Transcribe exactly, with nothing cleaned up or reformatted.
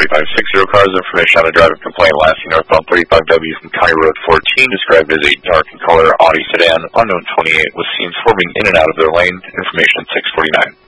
forty-five sixty cars. Information on a driving complaint lasting northbound thirty-five W from County Road fourteen, described as a dark in color Audi sedan, unknown twenty-eight, was seen swerving in and out of their lane. Information six forty-nine.